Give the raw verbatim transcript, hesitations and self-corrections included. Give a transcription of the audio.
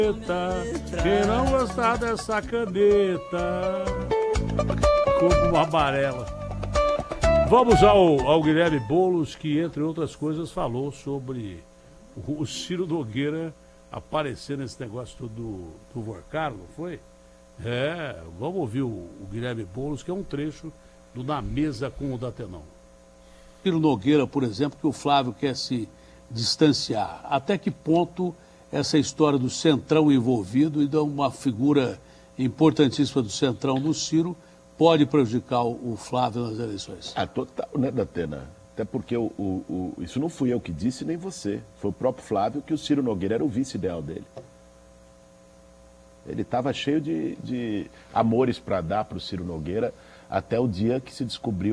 Quem não gostar dessa caneta, como uma amarela. Vamos ao, ao Guilherme Boulos, que, entre outras coisas, falou sobre o, o Ciro Nogueira aparecer nesse negócio do, do Vorcar, não foi? É, vamos ouvir o, o Guilherme Boulos, que é um trecho do Na Mesa com o Datenão. Ciro Nogueira, por exemplo, que o Flávio quer se distanciar. Até que ponto essa história do Centrão envolvido e de uma figura importantíssima do Centrão no Ciro pode prejudicar o Flávio nas eleições? Ah, total, né, Datena? Até porque o, o, o, isso não fui eu que disse, nem você. Foi o próprio Flávio que o Ciro Nogueira era o vice ideal dele. Ele estava cheio de, de amores para dar para o Ciro Nogueira até o dia que se descobriu